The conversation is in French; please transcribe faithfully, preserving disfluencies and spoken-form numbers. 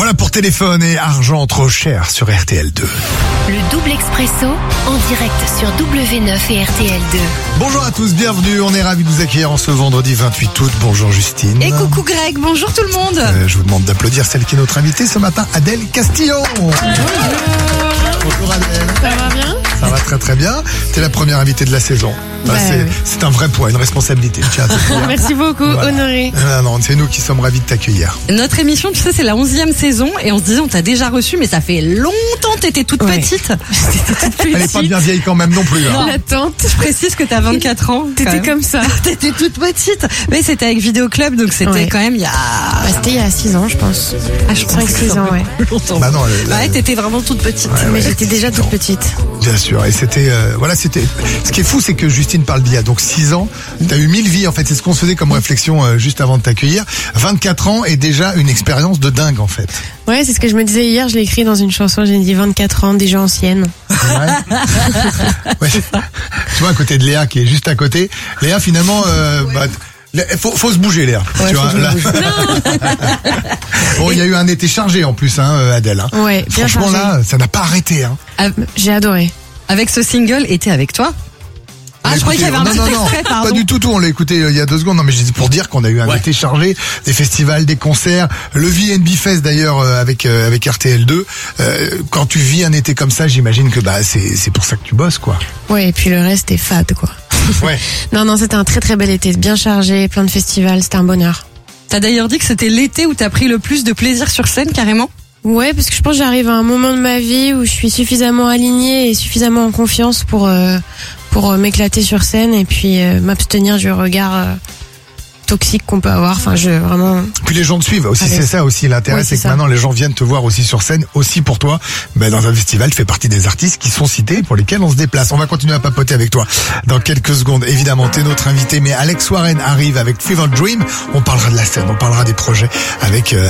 Voilà pour téléphone et argent trop cher sur R T L deux. Le double expresso en direct sur W neuf et R T L deux. Bonjour à tous, bienvenue. On est ravis de vous accueillir en ce vendredi vingt-huit août. Bonjour Justine. Et coucou Greg, bonjour tout le monde. Euh, je vous demande d'applaudir celle qui est notre invitée ce matin, Adèle Castillo. Bonjour. Bonjour Adèle. Ça va bien ? Ça va très très bien. T'es la première invitée de la saison. Bah, bah, c'est, oui. c'est un vrai poids, une responsabilité. Tiens, Merci beaucoup, voilà. honoré. Non, non, c'est nous qui sommes ravis de t'accueillir. Notre émission, tu sais, c'est la onzième saison et on se disait on t'a déjà reçu, mais ça fait longtemps, t'étais toute Ouais. petite. T'étais toute petite. Elle est pas bien vieille quand même non plus. Hein. Non. La tante. Je précise que t'as vingt-quatre ans. quand T'étais même. comme ça. T'étais toute petite. Mais c'était avec Vidéo Club, donc c'était Ouais. quand même il y a... Bah, c'était il y a six ans, je pense. Ah, je pense cinq que six c'est ans, un peu ouais. plus longtemps. Bah non, elle- Ouais, t'étais vraiment toute petite. Ouais, Mais ouais. j'étais déjà toute petite. Bien sûr, et c'était euh, voilà, c'était ce qui est fou, c'est que Justine parle d'il y a donc six ans, t'as eu mille vies en fait, c'est ce qu'on se faisait comme réflexion euh, juste avant de t'accueillir. vingt-quatre ans et déjà une expérience de dingue en fait. Ouais, c'est ce que je me disais hier, je l'ai écrit dans une chanson, j'ai dit vingt-quatre ans, déjà ancienne. Ouais. Ouais. Tu vois à côté de Léa qui est juste à côté, Léa finalement euh, bah, Lé- faut, faut se bouger Léa. Ouais, tu faut vois, que je me là. bouge. Bon, il y a eu un été chargé en plus hein, euh, Adèle. Hein. Ouais, bien Franchement chargé. là, ça n'a pas arrêté hein. Ah, J'ai adoré. avec ce single, était avec toi. On Ah, l'a je croyais qu'il y avait un écouté- petit non, non, extrait, non, pardon. pas du tout, tout. On l'a écouté euh, il y a deux secondes. Non, mais c'est pour dire qu'on a eu un Ouais. été chargé, des festivals, des concerts, le V N B Fest d'ailleurs euh, avec euh, avec R T L deux. Euh, quand tu vis un été comme ça, j'imagine que bah c'est c'est pour ça que tu bosses quoi. Ouais, et puis le reste est fade, quoi. Ouais. Non, non, c'était un très très bel été, bien chargé, plein de festivals, c'était un bonheur. T'as d'ailleurs dit que c'était l'été où t'as pris le plus de plaisir sur scène, carrément. Ouais, parce que je pense que j'arrive à un moment de ma vie où je suis suffisamment alignée et suffisamment en confiance pour euh, pour euh, m'éclater sur scène et puis euh, m'abstenir du regard euh, toxique qu'on peut avoir. Enfin, je vraiment. Puis les gens te suivent aussi, Allez. c'est ça aussi l'intérêt, Oui, c'est c'est que ça. maintenant les gens viennent te voir aussi sur scène, aussi pour toi. Ben, dans un festival, tu fais partie des artistes qui sont cités, pour lesquels on se déplace. On va continuer à papoter avec toi dans quelques secondes. Évidemment, t'es notre invité, mais Alex Warren arrive avec Fever Dream. On parlera de la scène, on parlera des projets avec euh,